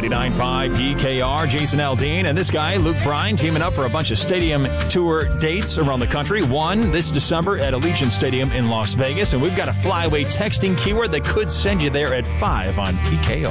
99.5 PKR, Jason Aldean, and this guy, Luke Bryan, teaming up for a bunch of stadium tour dates around the country. One this December at Allegiant Stadium in Las Vegas, and we've got a flyaway texting keyword that could send you there at 5 on PKR.